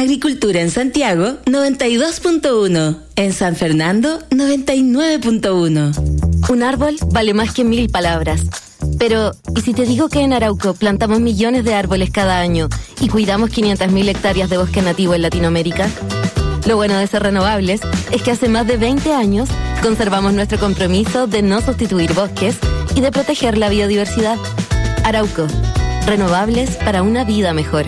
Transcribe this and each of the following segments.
Agricultura en Santiago, 92.1. En San Fernando, 99.1. Un árbol vale más que 1000 palabras. Pero, ¿y si te digo que en Arauco plantamos millones de árboles cada año y cuidamos 500.000 hectáreas de bosque nativo en Latinoamérica? Lo bueno de ser renovables es que hace más de 20 años conservamos nuestro compromiso de no sustituir bosques y de proteger la biodiversidad. Arauco, renovables para una vida mejor.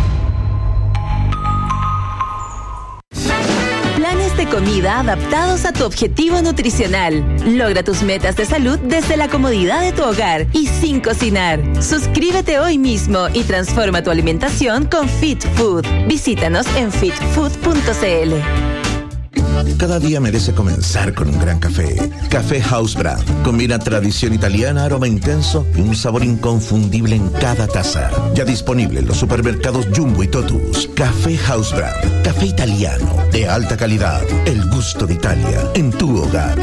Planes de comida adaptados a tu objetivo nutricional. Logra tus metas de salud desde la comodidad de tu hogar y sin cocinar. Suscríbete hoy mismo y transforma tu alimentación con Fit Food. Visítanos en fitfood.cl. Cada día merece comenzar con un gran café. Café House Brand. Combina tradición italiana, aroma intenso y un sabor inconfundible en cada taza. Ya disponible en los supermercados Jumbo y Totus. Café House Brand. Café italiano de alta calidad. El gusto de Italia en tu hogar.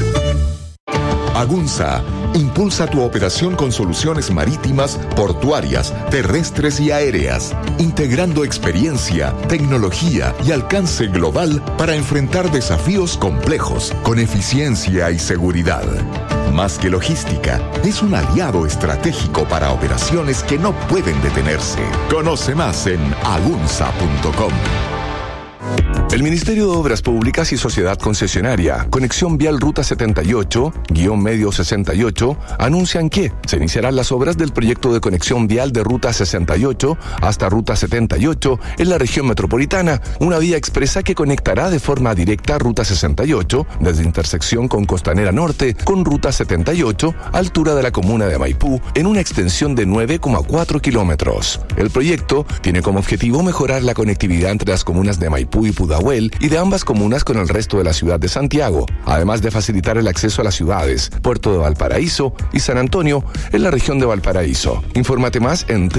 Agunza impulsa tu operación con soluciones marítimas, portuarias, terrestres y aéreas, integrando experiencia, tecnología y alcance global para enfrentar desafíos complejos con eficiencia y seguridad. Más que logística, es un aliado estratégico para operaciones que no pueden detenerse. Conoce más en agunza.com. El Ministerio de Obras Públicas y Sociedad Concesionaria, Conexión Vial Ruta 78-Medio 68, anuncian que se iniciarán las obras del proyecto de conexión vial de Ruta 68 hasta Ruta 78 en la región metropolitana, una vía expresa que conectará de forma directa Ruta 68 desde intersección con Costanera Norte con Ruta 78, altura de la comuna de Maipú, en una extensión de 9,4 kilómetros. El proyecto tiene como objetivo mejorar la conectividad entre las comunas de Maipú y Pudahuel y de ambas comunas con el resto de la ciudad de Santiago, además de facilitar el acceso a las ciudades Puerto de Valparaíso y San Antonio en la región de Valparaíso. Infórmate más en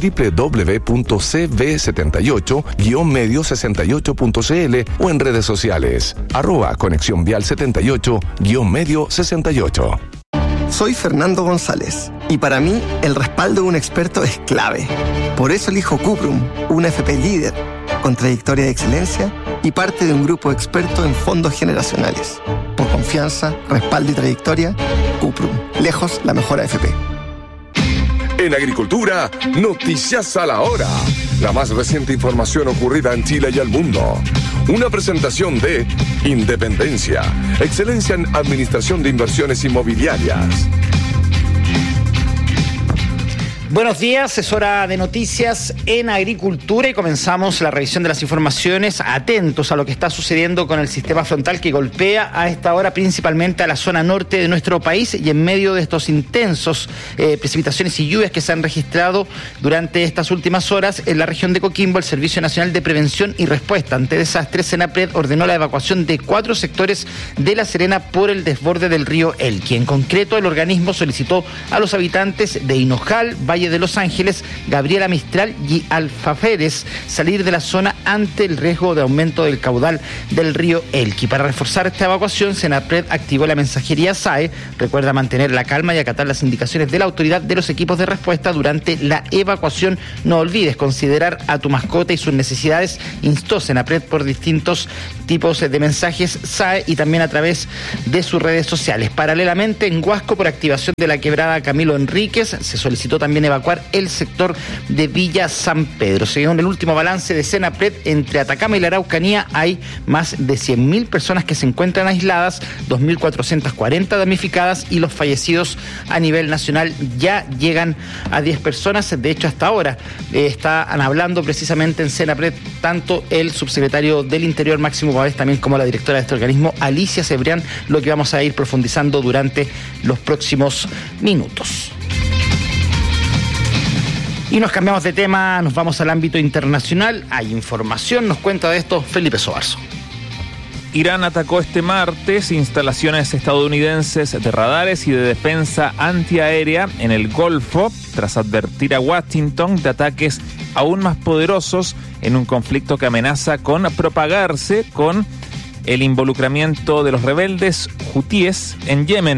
www.cv78-medio68.cl o en redes sociales @Conexión Vial 78-Medio 68. Soy Fernando González y para mí el respaldo de un experto es clave. Por eso elijo Cuprum, una FP líder con trayectoria de excelencia y parte de un grupo experto en fondos generacionales. Por confianza, respaldo y trayectoria, Cuprum, lejos la mejor AFP. En Agricultura, noticias a la hora. La más reciente información ocurrida en Chile y el mundo. Una presentación de Independencia, excelencia en administración de inversiones inmobiliarias. Buenos días, es hora de noticias en Agricultura y comenzamos la revisión de las informaciones. Atentos a lo que está sucediendo con el sistema frontal que golpea a esta hora principalmente a la zona norte de nuestro país y en medio de estos intensos precipitaciones y lluvias que se han registrado durante estas últimas horas en la región de Coquimbo, el Servicio Nacional de Prevención y Respuesta ante Desastres, Senapred, ordenó la evacuación de 4 sectores de La Serena por el desborde del río Elqui. En concreto, el organismo solicitó a los habitantes de Hinojal, Valle de Los Ángeles, Gabriela Mistral y Alfaferes salir de la zona ante el riesgo de aumento del caudal del río Elqui. Para reforzar esta evacuación, Senapred activó la mensajería SAE. Recuerda mantener la calma y acatar las indicaciones de la autoridad de los equipos de respuesta durante la evacuación. No olvides considerar a tu mascota y sus necesidades, instó Senapred por distintos tipos de mensajes SAE y también a través de sus redes sociales. Paralelamente, en Huasco, por activación de la quebrada Camilo Enríquez, se solicitó también evacuar el sector de Villa San Pedro. Según el último balance de Senapred, entre Atacama y la Araucanía hay más de 100.000 personas que se encuentran aisladas, 2.440 damnificadas y los fallecidos a nivel nacional ya llegan a 10 personas. De hecho, hasta ahora están hablando precisamente en Senapred tanto el subsecretario del Interior, Máximo Pavés, también como la directora de este organismo, Alicia Cebrián, lo que vamos a ir profundizando durante los próximos minutos. Y nos cambiamos de tema, nos vamos al ámbito internacional. Hay información, nos cuenta de esto Felipe Sobarzo. Irán atacó este martes instalaciones estadounidenses de radares y de defensa antiaérea en el Golfo, tras advertir a Washington de ataques aún más poderosos en un conflicto que amenaza con propagarse con el involucramiento de los rebeldes hutíes en Yemen.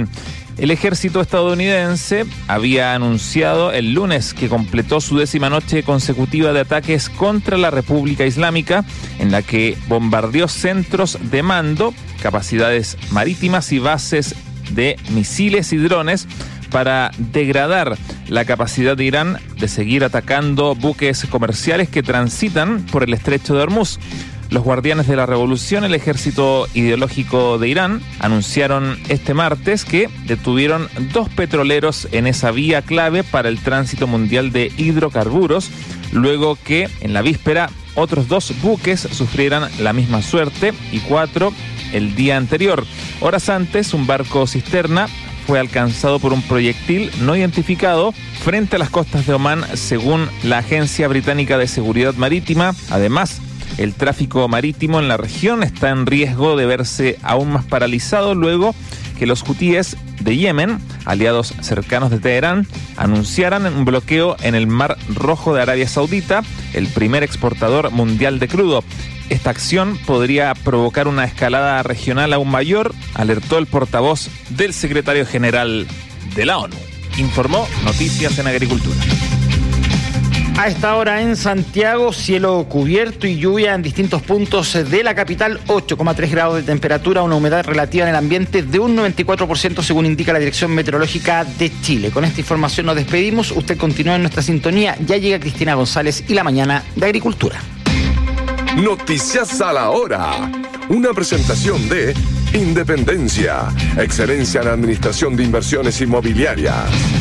El ejército estadounidense había anunciado el lunes que completó su 10ª noche consecutiva de ataques contra la República Islámica, en la que bombardeó centros de mando, capacidades marítimas y bases de misiles y drones para degradar la capacidad de Irán de seguir atacando buques comerciales que transitan por el estrecho de Hormuz. Los guardianes de la revolución, el ejército ideológico de Irán, anunciaron este martes que detuvieron 2 petroleros en esa vía clave para el tránsito mundial de hidrocarburos, luego que en la víspera otros 2 buques sufrieran la misma suerte y 4 el día anterior. Horas antes, un barco cisterna fue alcanzado por un proyectil no identificado frente a las costas de Omán, según la Agencia Británica de Seguridad Marítima. Además, el tráfico marítimo en la región está en riesgo de verse aún más paralizado luego que los hutíes de Yemen, aliados cercanos de Teherán, anunciaran un bloqueo en el Mar Rojo de Arabia Saudita, el primer exportador mundial de crudo. Esta acción podría provocar una escalada regional aún mayor, alertó el portavoz del secretario general de la ONU. Informó Noticias en Agricultura. A esta hora en Santiago, cielo cubierto y lluvia en distintos puntos de la capital, 8,3 grados de temperatura, una humedad relativa en el ambiente de un 94% según indica la Dirección Meteorológica de Chile. Con esta información nos despedimos, usted continúa en nuestra sintonía, ya llega Cristina González y la mañana de Agricultura. Noticias a la hora, una presentación de Independencia, excelencia en administración de inversiones inmobiliarias.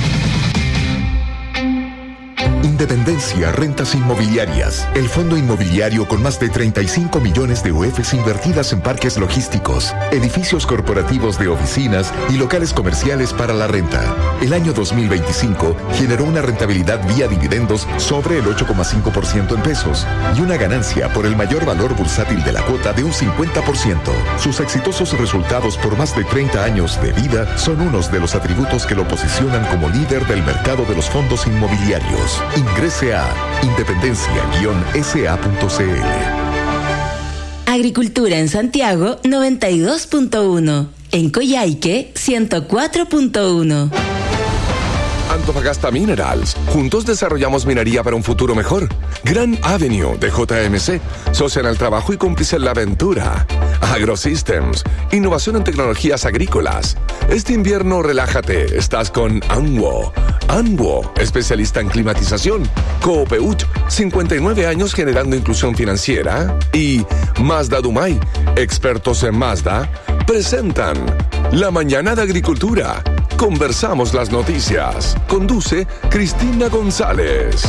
Independencia Rentas Inmobiliarias, el fondo inmobiliario con más de 35 millones de UFs invertidas en parques logísticos, edificios corporativos de oficinas y locales comerciales para la renta. El año 2025 generó una rentabilidad vía dividendos sobre el 8,5% en pesos y una ganancia por el mayor valor bursátil de la cuota de un 50%. Sus exitosos resultados por más de 30 años de vida son unos de los atributos que lo posicionan como líder del mercado de los fondos inmobiliarios. Ingrese a independencia-sa.cl. Agricultura en Santiago 92.1. En Coyhaique 104.1. Antofagasta Minerals. Juntos desarrollamos minería para un futuro mejor. Gran Avenue de JMC. Socia en el trabajo y cómplice en la aventura. AgroSystems. Innovación en tecnologías agrícolas. Este invierno relájate. Estás con Anwo. Anwo, especialista en climatización. Coopeut, 59 años generando inclusión financiera. Y Mazda Dumay, expertos en Mazda, presentan La Mañana de Agricultura. Conversamos las noticias. Conduce Cristina González.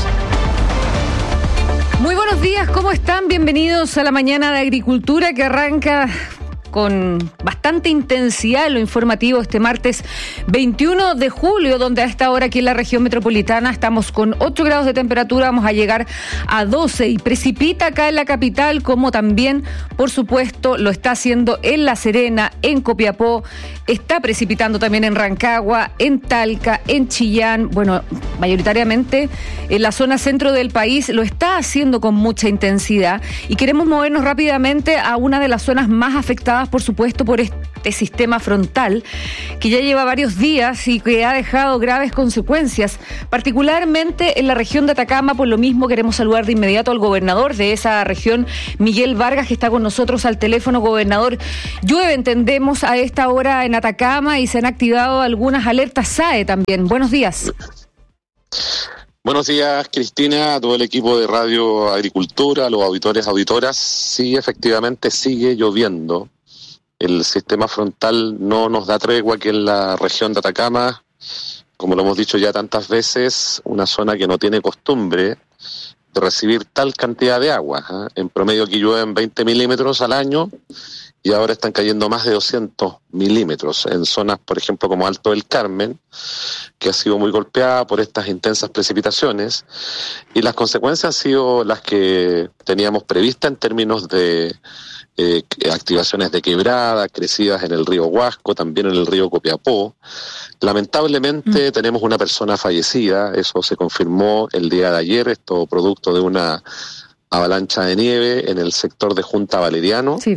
Muy buenos días, ¿cómo están? Bienvenidos a La Mañana de Agricultura, que arranca con bastante intensidad lo informativo este martes 21 de julio, donde a esta hora aquí en la región metropolitana estamos con 8 grados de temperatura, vamos a llegar a 12 y precipita acá en la capital, como también, por supuesto, lo está haciendo en La Serena, en Copiapó, está precipitando también en Rancagua, en Talca, en Chillán, bueno, mayoritariamente en la zona centro del país lo está haciendo con mucha intensidad y queremos movernos rápidamente a una de las zonas más afectadas, por supuesto, por este sistema frontal que ya lleva varios días y que ha dejado graves consecuencias, particularmente en la región de Atacama. Por lo mismo queremos saludar de inmediato al gobernador de esa región, Miguel Vargas, que está con nosotros al teléfono. Gobernador, llueve, entendemos, a esta hora en Atacama y se han activado algunas alertas SAE también. Buenos días. Buenos días, Cristina, a todo el equipo de Radio Agricultura, a los auditores, auditoras. Sí, efectivamente sigue lloviendo. El sistema frontal no nos da tregua aquí en la región de Atacama. Como lo hemos dicho ya tantas veces, una zona que no tiene costumbre de recibir tal cantidad de agua. En promedio aquí llueven 20 milímetros al año y ahora están cayendo más de 200 milímetros en zonas, por ejemplo, como Alto del Carmen, que ha sido muy golpeada por estas intensas precipitaciones, y las consecuencias han sido las que teníamos previstas en términos de activaciones de quebrada, crecidas en el río Huasco, también en el río Copiapó. Lamentablemente tenemos una persona fallecida, eso se confirmó el día de ayer, esto producto de una avalancha de nieve en el sector de Junta Valeriano. Sí.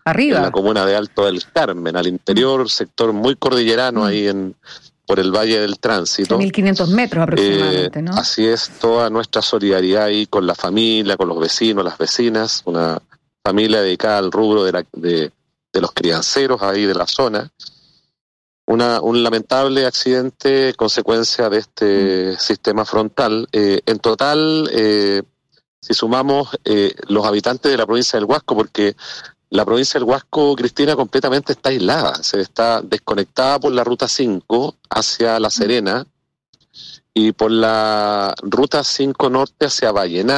Arriba. En la comuna de Alto del Carmen, al interior, sector muy cordillerano ahí por el Valle del Tránsito. 1.500 metros aproximadamente, ¿no? Así es, toda nuestra solidaridad ahí con la familia, con los vecinos, las vecinas, una familia dedicada al rubro de los crianceros ahí de la zona. Un lamentable accidente consecuencia de este sistema frontal. En total, si sumamos los habitantes de la provincia del Huasco, porque la provincia del Huasco, Cristina, completamente está aislada, se está desconectada por la ruta 5 hacia La Serena y por la ruta 5 norte hacia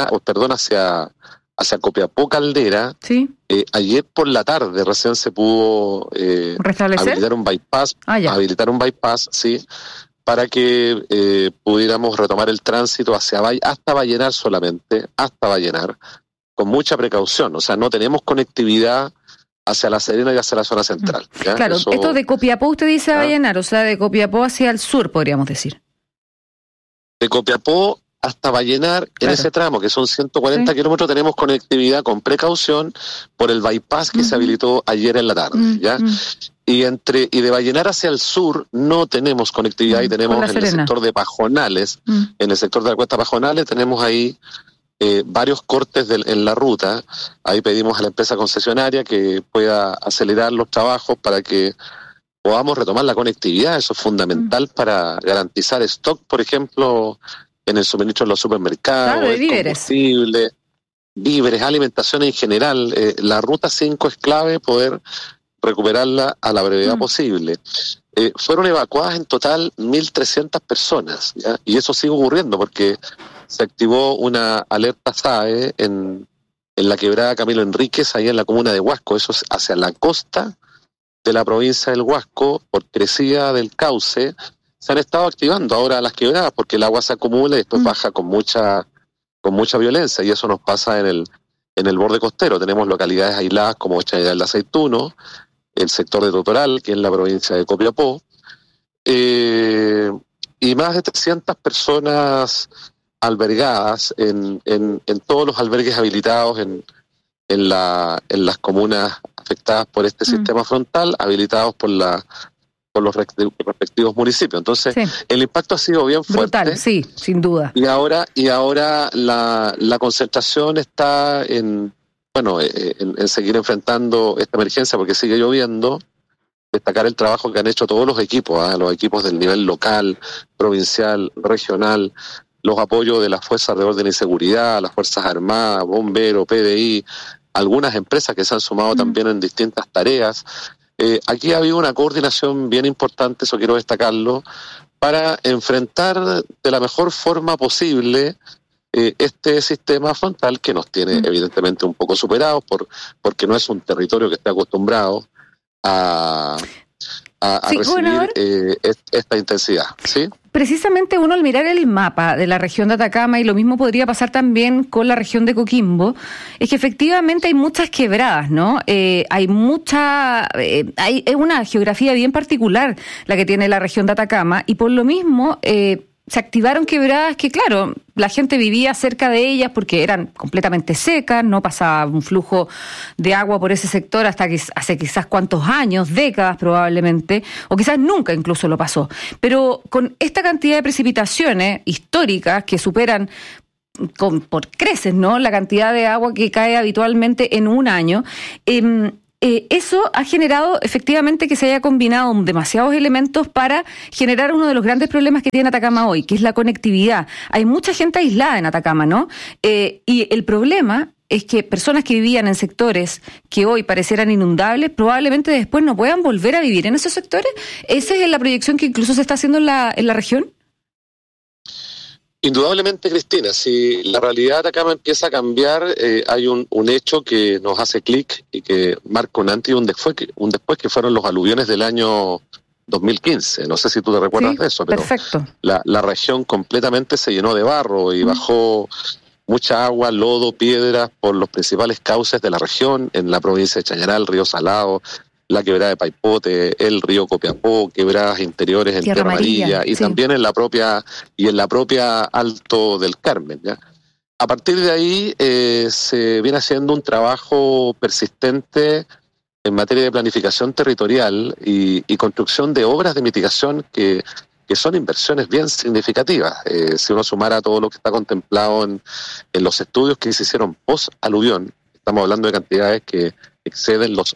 hacia Copiapó Caldera. Sí. Ayer por la tarde recién se pudo habilitar un bypass, sí, para que pudiéramos retomar el tránsito hasta Vallenar solamente, hasta Vallenar, con mucha precaución. O sea, no tenemos conectividad hacia La Serena y hacia la zona central. ¿Ya? Claro, esto de Copiapó usted dice a Vallenar, o sea, de Copiapó hacia el sur, podríamos decir. De Copiapó hasta Vallenar, en ese tramo, que son 140 kilómetros, tenemos conectividad con precaución por el bypass que se habilitó ayer en la tarde, ¿ya? Y de Vallenar hacia el sur no tenemos conectividad y tenemos en el sector de Pajonales, en el sector de la cuesta Pajonales tenemos ahí varios cortes en la ruta. Ahí pedimos a la empresa concesionaria que pueda acelerar los trabajos para que podamos retomar la conectividad. Eso es fundamental para garantizar stock, por ejemplo, en el suministro de los supermercados, claro, de víveres. Combustible, víveres, alimentación en general. La ruta 5 es clave poder recuperarla a la brevedad posible. Fueron evacuadas en total 1.300 personas, ¿ya? Y eso sigue ocurriendo porque se activó una alerta SAE en la quebrada Camilo Enríquez, ahí en la comuna de Huasco. Eso es hacia la costa de la provincia del Huasco, por crecida del cauce. Se han estado activando ahora las quebradas porque el agua se acumula y después baja con mucha violencia, y eso nos pasa en el borde costero. Tenemos localidades aisladas como Chañaral de Aceituno, el sector de Totoral, que es la provincia de Copiapó, y más de 300 personas albergadas en todos los albergues habilitados en las comunas afectadas por este sistema frontal, habilitados por los respectivos municipios. Entonces, el impacto ha sido bien fuerte. Brutal, sí, sin duda. Y ahora la concentración está en seguir enfrentando esta emergencia porque sigue lloviendo. Destacar el trabajo que han hecho todos los equipos, los equipos del nivel local, provincial, regional, los apoyos de las fuerzas de orden y seguridad, las Fuerzas Armadas, bomberos, PDI, algunas empresas que se han sumado también en distintas tareas. Aquí ha habido una coordinación bien importante, eso quiero destacarlo, para enfrentar de la mejor forma posible este sistema frontal que nos tiene evidentemente un poco superados porque no es un territorio que esté acostumbrado a recibir esta intensidad, ¿sí? Precisamente uno al mirar el mapa de la región de Atacama, y lo mismo podría pasar también con la región de Coquimbo, es que efectivamente hay muchas quebradas, ¿no? Es una geografía bien particular la que tiene la región de Atacama, y por lo mismo se activaron quebradas que, claro, la gente vivía cerca de ellas porque eran completamente secas, no pasaba un flujo de agua por ese sector hasta que hace quizás cuántos años, décadas probablemente, o quizás nunca incluso lo pasó. Pero con esta cantidad de precipitaciones históricas que superan por creces, ¿no?, la cantidad de agua que cae habitualmente en un año, eso ha generado efectivamente que se haya combinado demasiados elementos para generar uno de los grandes problemas que tiene Atacama hoy, que es la conectividad. Hay mucha gente aislada en Atacama, ¿no? Y el problema es que personas que vivían en sectores que hoy parecieran inundables, probablemente después no puedan volver a vivir en esos sectores. ¿Esa es la proyección que incluso se está haciendo en la región? Indudablemente, Cristina, si la realidad de Atacama empieza a cambiar, hay un hecho que nos hace clic y que marca un antes y un después, que fueron los aluviones del año 2015. No sé si tú te recuerdas de eso, pero perfecto. La región completamente se llenó de barro y bajó mucha agua, lodo, piedras por los principales cauces de la región, en la provincia de Chañaral, Río Salado, la quebrada de Paipote, el río Copiapó, quebradas interiores en Tierra Amarilla y también en la propia Alto del Carmen, ¿ya? A partir de ahí se viene haciendo un trabajo persistente en materia de planificación territorial y construcción de obras de mitigación que son inversiones bien significativas. Si uno sumara todo lo que está contemplado en los estudios que se hicieron post-aluvión, estamos hablando de cantidades que exceden los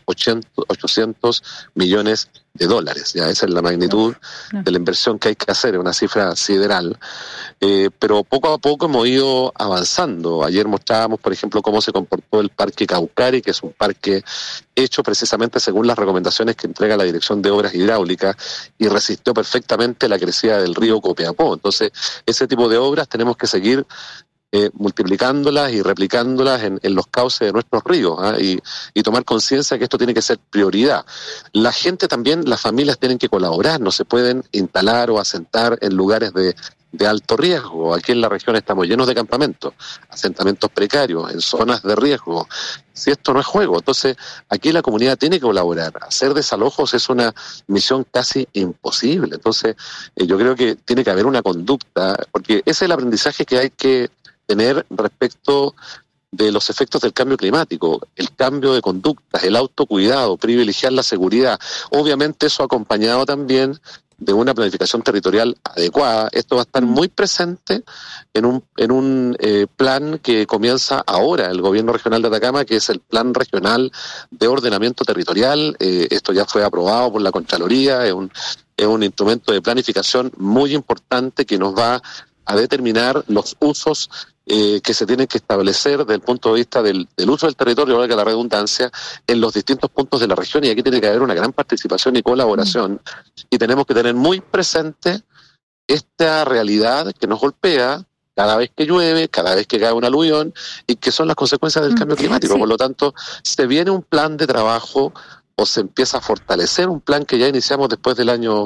800 millones de dólares. Ya esa es la magnitud de la inversión que hay que hacer, es una cifra sideral. Pero poco a poco hemos ido avanzando. Ayer mostrábamos, por ejemplo, cómo se comportó el Parque Caucari, que es un parque hecho precisamente según las recomendaciones que entrega la Dirección de Obras Hidráulicas y resistió perfectamente la crecida del río Copiapó. Entonces, ese tipo de obras tenemos que seguir multiplicándolas y replicándolas en los cauces de nuestros ríos, y tomar conciencia que esto tiene que ser prioridad. La gente también, las familias tienen que colaborar, no se pueden instalar o asentar en lugares de alto riesgo. Aquí en la región estamos llenos de campamentos, asentamientos precarios, en zonas de riesgo. Si esto no es juego, entonces aquí la comunidad tiene que colaborar. Hacer desalojos es una misión casi imposible. Entonces yo creo que tiene que haber una conducta, porque ese es el aprendizaje que hay que tener respecto de los efectos del cambio climático, el cambio de conductas, el autocuidado, privilegiar la seguridad. Obviamente eso acompañado también de una planificación territorial adecuada. Esto va a estar muy presente en un plan que comienza ahora el gobierno regional de Atacama, que es el Plan Regional de Ordenamiento Territorial. Esto ya fue aprobado por la Contraloría, es un instrumento de planificación muy importante que nos va a determinar los usos que se tienen que establecer desde el punto de vista del uso del territorio, valga la redundancia, en los distintos puntos de la región, y aquí tiene que haber una gran participación y colaboración, y tenemos que tener muy presente esta realidad que nos golpea cada vez que llueve, cada vez que cae un aluvión, y que son las consecuencias del cambio climático. Sí. Por lo tanto, se viene un plan de trabajo, o se empieza a fortalecer un plan que ya iniciamos después del año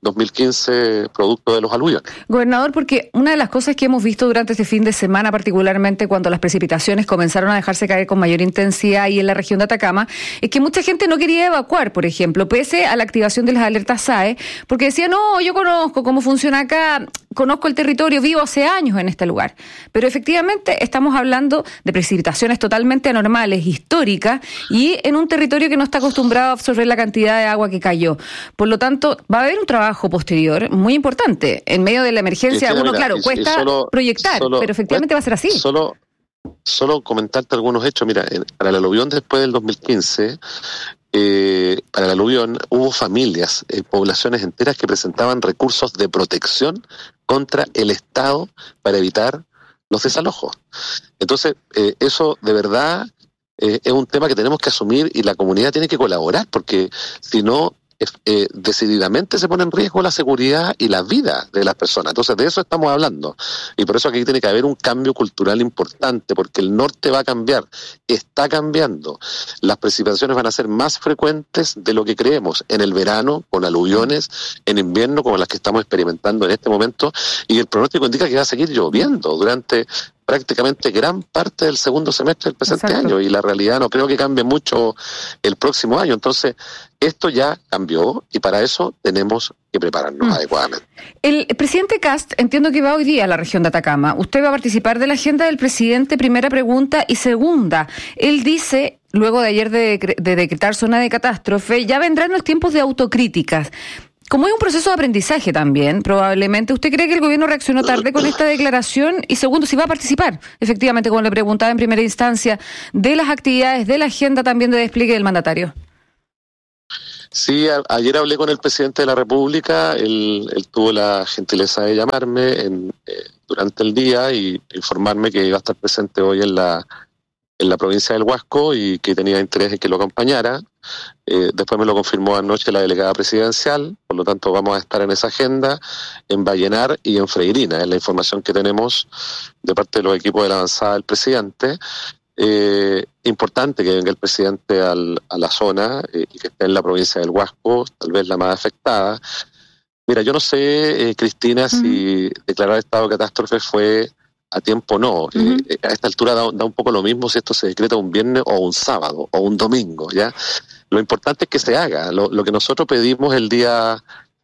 2015, producto de los aluviones. Gobernador, porque una de las cosas que hemos visto durante este fin de semana, particularmente cuando las precipitaciones comenzaron a dejarse caer con mayor intensidad y en la región de Atacama, es que mucha gente no quería evacuar, por ejemplo, pese a la activación de las alertas SAE, porque decía, no, yo conozco cómo funciona acá, conozco el territorio, vivo hace años en este lugar. Pero efectivamente estamos hablando de precipitaciones totalmente anormales, históricas, y en un territorio que no está acostumbrado a absorber la cantidad de agua que cayó. Por lo tanto, va a haber un trabajo posterior muy importante. En medio de la emergencia, claro, cuesta proyectar, pero efectivamente va a ser así. Solo comentarte algunos hechos. Mira, para el aluvión después del 2015, para el aluvión hubo familias, poblaciones enteras que presentaban recursos de protección contra el Estado para evitar los desalojos. Entonces, eso de verdad es un tema que tenemos que asumir, y la comunidad tiene que colaborar, porque si no, decididamente se pone en riesgo la seguridad y la vida de las personas. Entonces, de eso estamos hablando, y por eso aquí tiene que haber un cambio cultural importante, porque el norte va a cambiar, está cambiando. Las precipitaciones van a ser más frecuentes de lo que creemos, en el verano con aluviones, en invierno como las que estamos experimentando en este momento, y el pronóstico indica que va a seguir lloviendo durante prácticamente gran parte del segundo semestre del presente año, y la realidad no creo que cambie mucho el próximo año. Entonces, esto ya cambió, y para eso tenemos que prepararnos adecuadamente. El presidente Kast, entiendo que va hoy día a la región de Atacama. ¿Usted va a participar de la agenda del presidente? Primera pregunta. Y segunda, él dice, luego de ayer de decretar zona de catástrofe, ya vendrán los tiempos de autocríticas. Como es un proceso de aprendizaje también, probablemente, ¿usted cree que el gobierno reaccionó tarde con esta declaración? Y segundo, si va a participar, efectivamente, como le preguntaba en primera instancia, de las actividades, de la agenda también de despliegue del mandatario. Sí, ayer hablé con el presidente de la República, él tuvo la gentileza de llamarme durante el día y informarme que iba a estar presente hoy en la provincia del Huasco y que tenía interés en que lo acompañara. Después me lo confirmó anoche la delegada presidencial, por lo tanto vamos a estar en esa agenda, en Vallenar y en Freirina, es la información que tenemos de parte de los equipos de la avanzada del presidente. Importante que venga el presidente a la zona y que esté en la provincia del Huasco, tal vez la más afectada. Mira, yo no sé, Cristina, si declarar estado de catástrofe fue a tiempo o no. A esta altura da un poco lo mismo si esto se decreta un viernes o un sábado o un domingo, ¿ya? Lo importante es que se haga. Lo que nosotros pedimos el día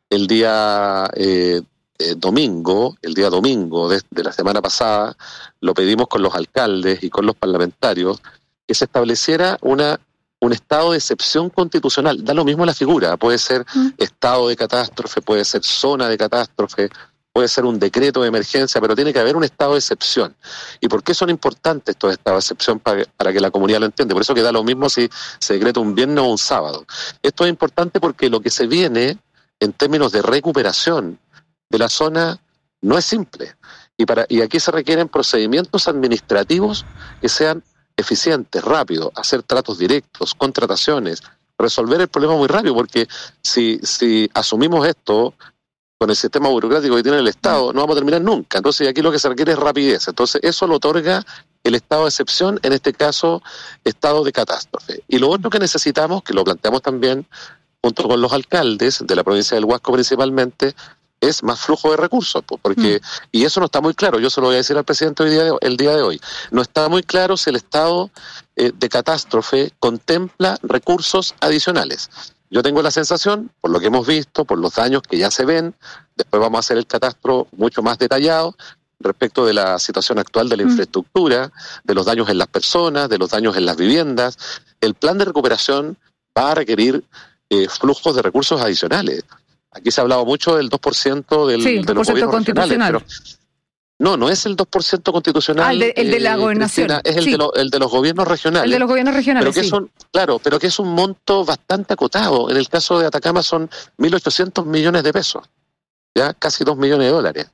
domingo de la semana pasada, lo pedimos con los alcaldes y con los parlamentarios, que se estableciera una un estado de excepción constitucional. Da lo mismo la figura, puede ser estado de catástrofe, puede ser zona de catástrofe, puede ser un decreto de emergencia, pero tiene que haber un estado de excepción. ¿Y por qué son importantes estos estados de excepción para que la comunidad lo entienda? Por eso que da lo mismo si se decreta un viernes o un sábado. Esto es importante porque lo que se viene en términos de recuperación de la zona no es simple. Y aquí se requieren procedimientos administrativos que sean eficientes, rápidos, hacer tratos directos, contrataciones, resolver el problema muy rápido, porque si asumimos esto con el sistema burocrático que tiene el Estado, no vamos a terminar nunca. Entonces aquí lo que se requiere es rapidez. Entonces eso lo otorga el estado de excepción, en este caso, estado de catástrofe. Y lo otro que necesitamos, que lo planteamos también junto con los alcaldes de la provincia del Huasco principalmente, es más flujo de recursos, porque y eso no está muy claro. Yo se lo voy a decir al presidente el día de hoy. No está muy claro si el estado de catástrofe contempla recursos adicionales. Yo tengo la sensación, por lo que hemos visto, por los daños que ya se ven, después vamos a hacer el catastro mucho más detallado respecto de la situación actual de la infraestructura, de los daños en las personas, de los daños en las viviendas. El plan de recuperación va a requerir flujos de recursos adicionales. Aquí se ha hablado mucho del 2% de los gobiernos constitucional. Regionales, pero no es el 2% constitucional. El de la gobernación. Es el de los gobiernos regionales. El de los gobiernos regionales, pero que es un monto bastante acotado. En el caso de Atacama son 1.800 millones de pesos, ya casi 2 millones de dólares.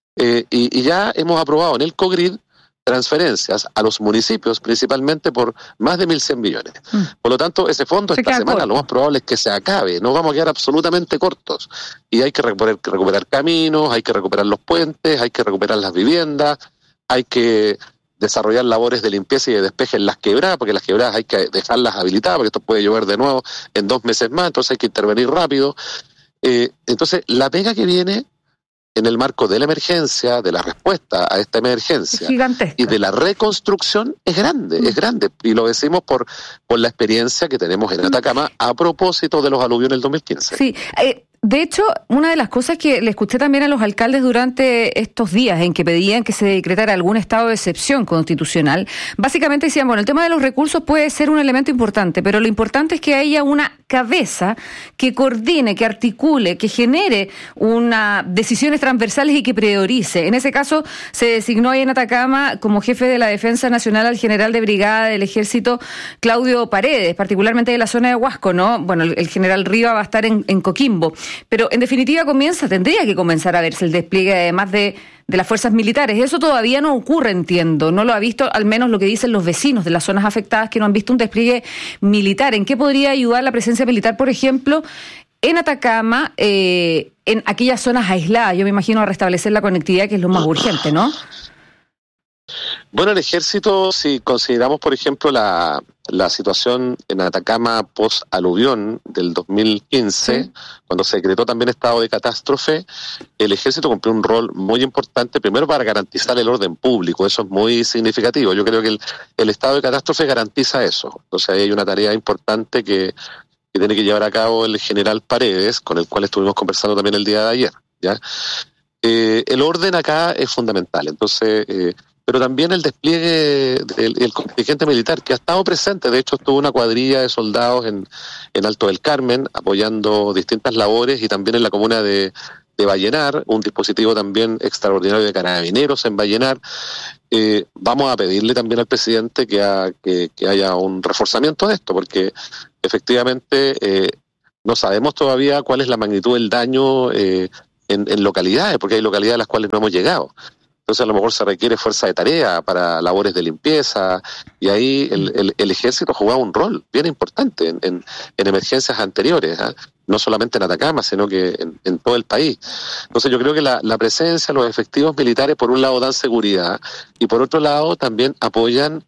Y ya hemos aprobado en el COGRID transferencias a los municipios, principalmente por más de 1.100 millones. Por lo tanto, ese fondo esta semana lo más probable es que se acabe, no vamos a quedar absolutamente cortos. Y hay que recuperar caminos, hay que recuperar los puentes, hay que recuperar las viviendas, hay que desarrollar labores de limpieza y de despeje en las quebradas, porque las quebradas hay que dejarlas habilitadas, porque esto puede llover de nuevo en 2 meses más, entonces hay que intervenir rápido. Entonces, la pega que viene en el marco de la emergencia, de la respuesta a esta emergencia y de la reconstrucción es grande, y lo decimos por la experiencia que tenemos en Atacama a propósito de los aluviones del 2015. Sí, de hecho, una de las cosas que le escuché también a los alcaldes durante estos días en que pedían que se decretara algún estado de excepción constitucional, básicamente decían, bueno, el tema de los recursos puede ser un elemento importante, pero lo importante es que haya una cabeza que coordine, que articule, que genere decisiones transversales y que priorice. En ese caso, se designó ahí en Atacama como jefe de la Defensa Nacional al general de brigada del Ejército, Claudio Paredes, particularmente de la zona de Huasco, ¿no? Bueno, el general Riva va a estar en Coquimbo. Pero en definitiva tendría que comenzar a verse el despliegue además de las fuerzas militares. Eso todavía no ocurre, entiendo. No lo ha visto, al menos lo que dicen los vecinos de las zonas afectadas, que no han visto un despliegue militar. ¿En qué podría ayudar la presencia militar, por ejemplo, en Atacama, en aquellas zonas aisladas? Yo me imagino a restablecer la conectividad, que es lo más urgente, ¿no? Bueno, el ejército, si consideramos, por ejemplo, la situación en Atacama post-aluvión del 2015, cuando se decretó también estado de catástrofe, el ejército cumplió un rol muy importante, primero para garantizar el orden público, eso es muy significativo. Yo creo que el estado de catástrofe garantiza eso. Entonces ahí hay una tarea importante que tiene que llevar a cabo el general Paredes, con el cual estuvimos conversando también el día de ayer, ¿ya? El orden acá es fundamental, entonces... pero también el despliegue del contingente militar que ha estado presente. De hecho, estuvo una cuadrilla de soldados en Alto del Carmen apoyando distintas labores, y también en la comuna de Vallenar, un dispositivo también extraordinario de carabineros en Vallenar. Vamos a pedirle también al presidente que haya un reforzamiento de esto, porque efectivamente no sabemos todavía cuál es la magnitud del daño en localidades, porque hay localidades a las cuales no hemos llegado. Entonces a lo mejor se requiere fuerza de tarea para labores de limpieza, y ahí el ejército jugaba un rol bien importante en emergencias anteriores, ¿eh? No solamente en Atacama, sino que en todo el país. Entonces yo creo que la presencia, los efectivos militares, por un lado dan seguridad, y por otro lado también apoyan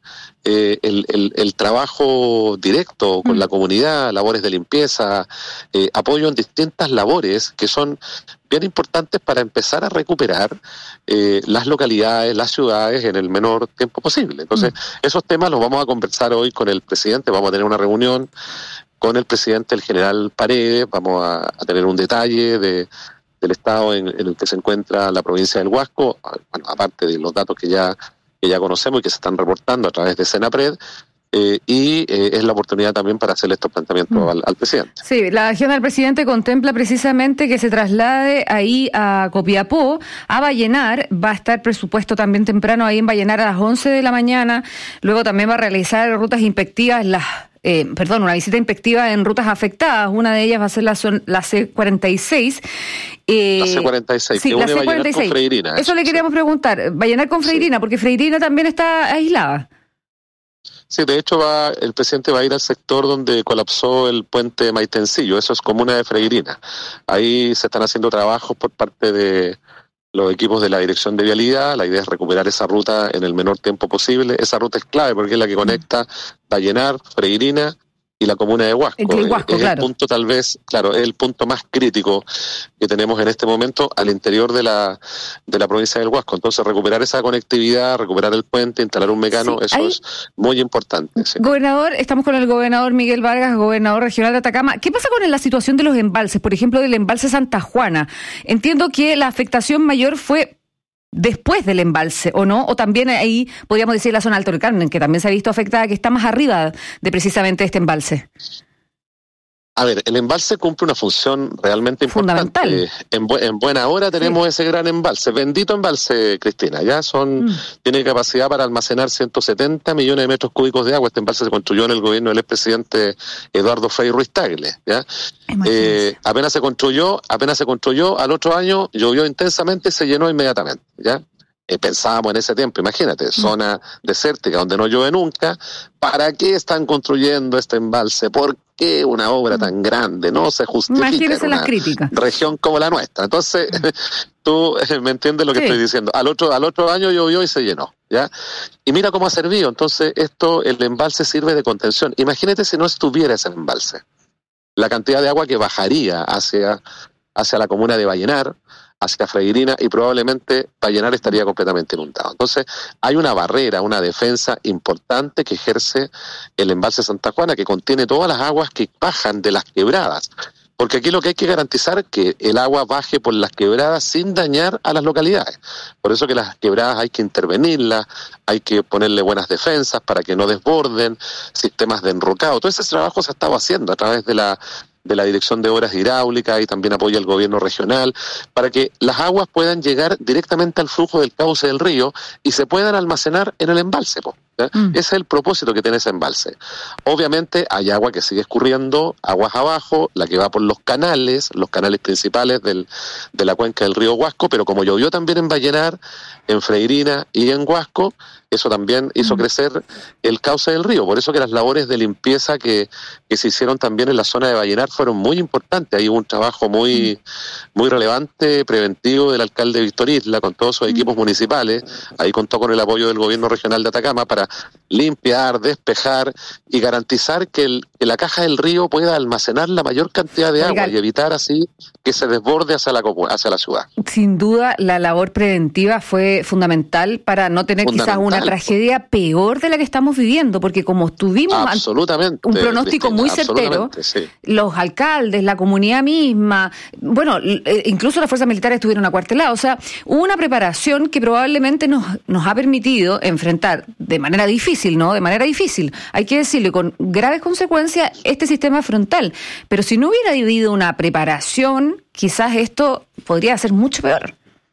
el trabajo directo con la comunidad, labores de limpieza, apoyo en distintas labores que son bien importantes para empezar a recuperar las localidades, las ciudades en el menor tiempo posible. Entonces, esos temas los vamos a conversar hoy con el presidente. Vamos a tener una reunión con el presidente, el general Paredes. Vamos a tener un detalle del estado en el que se encuentra la provincia del Huasco, bueno, aparte de los datos que ya conocemos y que se están reportando a través de Senapred. y es la oportunidad también para hacerle estos planteamientos al presidente. Sí, la agenda del presidente contempla precisamente que se traslade ahí a Copiapó, a Vallenar. Va a estar presupuesto también temprano ahí en Vallenar a las 11 de la mañana. Luego también va a realizar rutas inspectivas, una visita inspectiva en rutas afectadas. Una de ellas va a ser la C46. La C46, sí, que une Vallenar con Freirina. Eso le queríamos preguntar. Vallenar con Freirina, porque Freirina también está aislada. Sí, de hecho el presidente va a ir al sector donde colapsó el puente Maitencillo, eso es comuna de Freirina. Ahí se están haciendo trabajos por parte de los equipos de la Dirección de Vialidad. La idea es recuperar esa ruta en el menor tiempo posible. Esa ruta es clave porque es la que conecta Vallenar, Freirina y la comuna de Huasco. Es el punto tal vez, es el punto más crítico que tenemos en este momento al interior de la provincia del Huasco. Entonces, recuperar esa conectividad, recuperar el puente, instalar un mecano, eso es muy importante. Sí. Gobernador, estamos con el gobernador Miguel Vargas, gobernador regional de Atacama. ¿Qué pasa con la situación de los embalses? Por ejemplo, del embalse Santa Juana. Entiendo que la afectación mayor fue después del embalse, ¿o no? O también ahí podríamos decir la zona Alto del Carmen, que también se ha visto afectada, que está más arriba de precisamente este embalse. A ver, el embalse cumple una función realmente importante. Fundamental. En buena hora tenemos ese gran embalse. Bendito embalse, Cristina. Ya tiene capacidad para almacenar 170 millones de metros cúbicos de agua. Este embalse se construyó en el gobierno del expresidente Eduardo Frei Ruiz Tagle. ¿Ya? Apenas se construyó, al otro año llovió intensamente y se llenó inmediatamente. ¿Ya? Pensábamos en ese tiempo, imagínate, zona desértica donde no llueve nunca. ¿Para qué están construyendo este embalse? ¿Por qué una obra tan grande? No se justifica. Imagínese en las una críticas. Región como la nuestra. Entonces, tú me entiendes lo que estoy diciendo. Al otro año llovió y se llenó, ¿ya? Y mira cómo ha servido. Entonces, el embalse sirve de contención. Imagínate si no estuviera ese embalse. La cantidad de agua que bajaría hacia la comuna de Vallenar, hacia Freirina, y probablemente Vallenar estaría completamente inundado. Entonces, hay una barrera, una defensa importante que ejerce el embalse Santa Juana, que contiene todas las aguas que bajan de las quebradas. Porque aquí lo que hay que garantizar es que el agua baje por las quebradas sin dañar a las localidades. Por eso que las quebradas hay que intervenirlas, hay que ponerle buenas defensas para que no desborden, sistemas de enrocado. Todo ese trabajo se ha estado haciendo a través de la Dirección de Obras Hidráulicas, y también apoya el gobierno regional, para que las aguas puedan llegar directamente al flujo del cauce del río y se puedan almacenar en el embalse. Ese es el propósito que tiene ese embalse. Obviamente hay agua que sigue escurriendo, aguas abajo, la que va por los canales principales de la cuenca del río Huasco, pero como llovió también en Vallenar, en Freirina y en Huasco, eso también hizo crecer el cauce del río. Por eso que las labores de limpieza que se hicieron también en la zona de Vallenar fueron muy importantes. Hay un trabajo muy relevante, preventivo, del alcalde Víctor Isla con todos sus equipos municipales. Ahí contó con el apoyo del gobierno regional de Atacama para limpiar, despejar y garantizar que la caja del río pueda almacenar la mayor cantidad de agua y evitar así que se desborde hacia la ciudad. Sin duda, la labor preventiva fue fundamental para no tener quizás una tragedia peor de la que estamos viviendo, porque como tuvimos un pronóstico muy certero, los alcaldes, la comunidad misma, incluso las fuerzas militares estuvieron acuarteladas, o sea, hubo una preparación que probablemente nos ha permitido enfrentar de manera difícil, hay que decirlo, y con graves consecuencias, este sistema frontal. Pero si no hubiera habido una preparación, quizás esto podría ser mucho peor.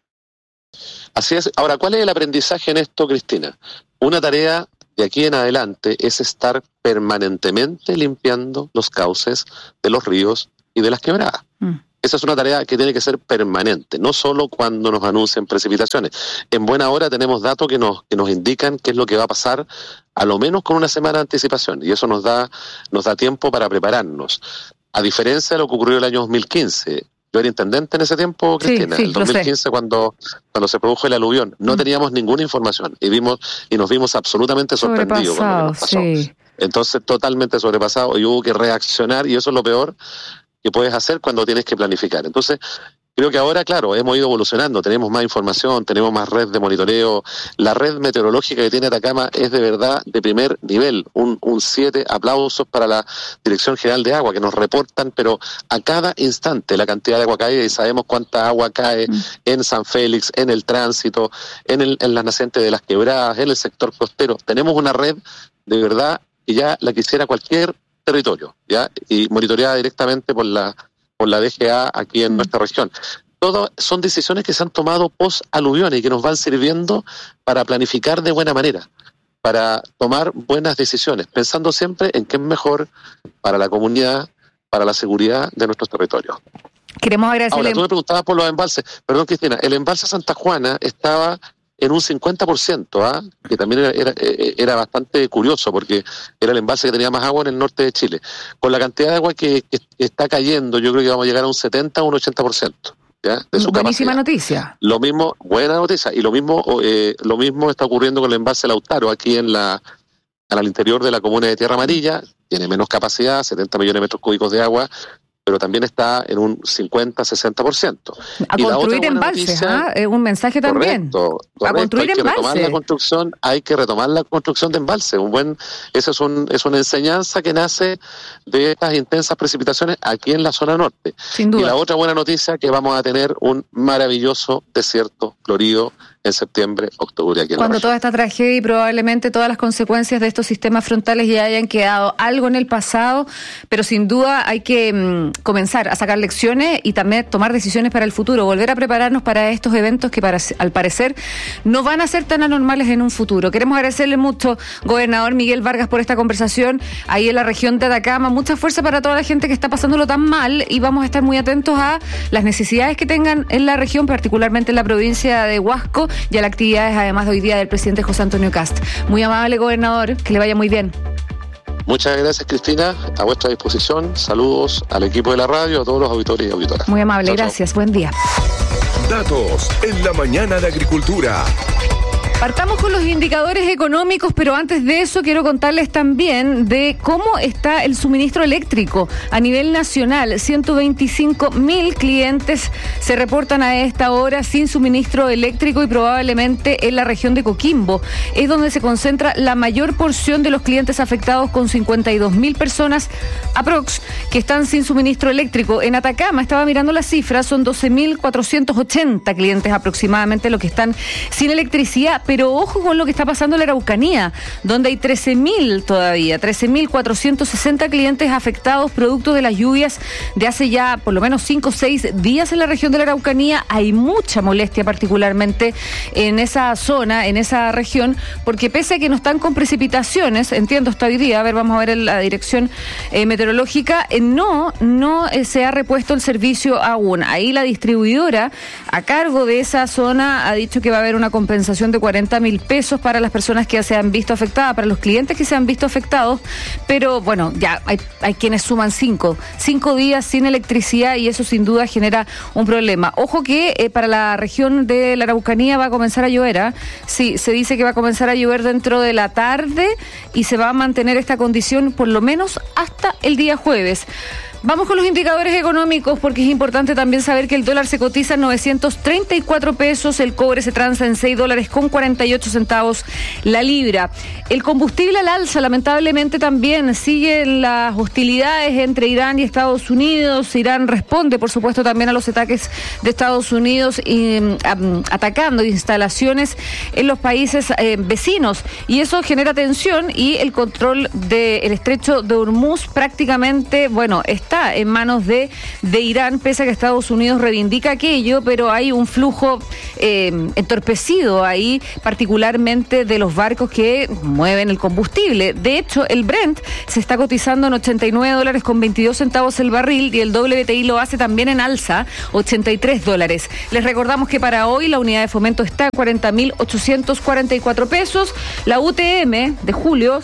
Así es. Ahora, ¿cuál es el aprendizaje en esto, Cristina? Una tarea de aquí en adelante es estar permanentemente limpiando los cauces de los ríos y de las quebradas. Esa es una tarea que tiene que ser permanente, no solo cuando nos anuncian precipitaciones. En buena hora tenemos datos que nos indican qué es lo que va a pasar, a lo menos con una semana de anticipación, y eso nos da tiempo para prepararnos. A diferencia de lo que ocurrió el año 2015, yo era intendente en ese tiempo, Cristina, el 2015 cuando se produjo el aluvión, no teníamos ninguna información y nos vimos absolutamente sorprendidos con lo que nos pasó. Entonces, totalmente sobrepasado, y hubo que reaccionar, y eso es lo peor que puedes hacer cuando tienes que planificar. Entonces, creo que ahora, claro, hemos ido evolucionando, tenemos más información, tenemos más red de monitoreo. La red meteorológica que tiene Atacama es de verdad de primer nivel. Un 7, aplausos para la Dirección General de Agua, que nos reportan, pero a cada instante, la cantidad de agua caída, y sabemos cuánta agua cae en San Félix, en el tránsito, en las nacientes de las quebradas, en el sector costero. Tenemos una red de verdad que ya la quisiera cualquier territorio, ¿ya? Y monitoreada directamente por la DGA aquí en nuestra región. Todas son decisiones que se han tomado post-aluviones y que nos van sirviendo para planificar de buena manera, para tomar buenas decisiones, pensando siempre en qué es mejor para la comunidad, para la seguridad de nuestros territorios. Queremos agradecerle. Ahora, tú me preguntabas por los embalses. Perdón, Cristina, el embalse Santa Juana estaba en un 50%, que también era bastante curioso porque era el embalse que tenía más agua en el norte de Chile. Con la cantidad de agua que está cayendo, yo creo que vamos a llegar a un 70 o un 80%. ¿Ya? De su buenísima capacidad. Noticia. Lo mismo, buena noticia, y lo mismo está ocurriendo con el embalse Lautaro, aquí al interior de la comuna de Tierra Amarilla. Tiene menos capacidad, 70 millones de metros cúbicos de agua, pero también está en un 50-60%. A construir embalses, es un mensaje también. Correcto. A construir embalses. Hay que retomar la construcción de embalses. Esa es una enseñanza que nace de estas intensas precipitaciones aquí en la zona norte. Sin duda. Y la otra buena noticia, que vamos a tener un maravilloso desierto florido en septiembre, octubre aquí en cuando la toda esta tragedia y probablemente todas las consecuencias de estos sistemas frontales ya hayan quedado algo en el pasado, pero sin duda hay que comenzar a sacar lecciones y también tomar decisiones para el futuro, volver a prepararnos para estos eventos que al parecer no van a ser tan anormales en un futuro. Queremos agradecerle mucho, gobernador Miguel Vargas, por esta conversación ahí en la región de Atacama. Mucha fuerza para toda la gente que está pasándolo tan mal y vamos a estar muy atentos a las necesidades que tengan en la región, particularmente en la provincia de Huasco, y a las actividades además de hoy día del presidente José Antonio Cast. Muy amable, gobernador, que le vaya muy bien. Muchas gracias, Cristina, a vuestra disposición. Saludos al equipo de la radio, a todos los auditores y auditoras. Muy amable, chao, gracias, buen día. Datos en la mañana de Agricultura. Partamos con los indicadores económicos, pero antes de eso quiero contarles también de cómo está el suministro eléctrico a nivel nacional. 125.000 clientes se reportan a esta hora sin suministro eléctrico y probablemente en la región de Coquimbo es donde se concentra la mayor porción de los clientes afectados, con 52.000 personas aprox que están sin suministro eléctrico. En Atacama, estaba mirando las cifras, son 12.480 clientes aproximadamente los que están sin electricidad. Pero ojo con lo que está pasando en la Araucanía, donde hay 13.460 clientes afectados producto de las lluvias de hace ya por lo menos 5 o 6 días en la región de la Araucanía. Hay mucha molestia particularmente en esa zona, en esa región, porque pese a que no están con precipitaciones, entiendo hasta hoy día, a ver, vamos a ver en la dirección meteorológica, no se ha repuesto el servicio aún. Ahí la distribuidora a cargo de esa zona ha dicho que va a haber una compensación de 40.000 pesos para las personas que se han visto afectadas, para los clientes que se han visto afectados, pero bueno, ya hay quienes suman 5 días sin electricidad y eso sin duda genera un problema. Ojo que para la región de la Araucanía va a comenzar a llover, Sí, se dice que va a comenzar a llover dentro de la tarde y se va a mantener esta condición por lo menos hasta el día jueves. Vamos con los indicadores económicos, porque es importante también saber que el dólar se cotiza en 934 pesos, el cobre se transa en $6.48 la libra. El combustible al alza, lamentablemente también siguen las hostilidades entre Irán y Estados Unidos. Irán responde, por supuesto, también a los ataques de Estados Unidos atacando instalaciones en los países vecinos, y eso genera tensión, y el control del estrecho de Hormuz prácticamente, está en manos de Irán, pese a que Estados Unidos reivindica aquello, pero hay un flujo entorpecido ahí, particularmente de los barcos que mueven el combustible. De hecho, el Brent se está cotizando en $89.22 el barril, y el WTI lo hace también en alza, $83. Les recordamos que para hoy la unidad de fomento está a 40.844 pesos, la UTM de julio